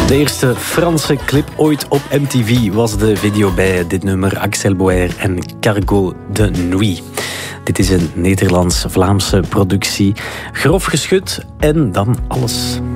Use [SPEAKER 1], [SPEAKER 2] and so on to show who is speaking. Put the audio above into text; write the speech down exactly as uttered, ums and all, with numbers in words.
[SPEAKER 1] De eerste Franse clip ooit op M T V was de video bij dit nummer Axel Boer en Cargo de Nuit. Dit is een Nederlands-Vlaamse productie. Grof geschud en dan alles.